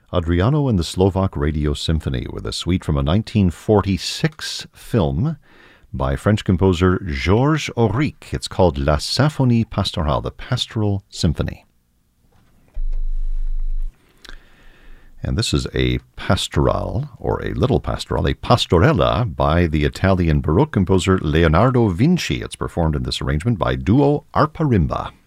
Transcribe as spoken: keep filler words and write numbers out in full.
Adriano and the Slovak Radio Symphony with a suite from a nineteen forty-six film by French composer Georges Auric. It's called La Symphonie Pastorale, the Pastoral Symphony. And this is a pastoral, or a little pastoral, a pastorella by the Italian Baroque composer Leonardo Vinci. It's performed in this arrangement by Duo Arparimba.